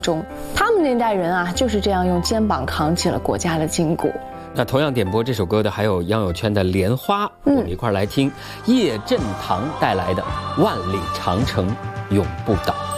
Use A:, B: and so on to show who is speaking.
A: 中。他们那代人啊，就是这样用肩膀扛起了国家的筋骨。
B: 那同样点播这首歌的还有杨友圈的《莲花》，我们一块儿来听叶振棠带来的《万里长城永不倒》。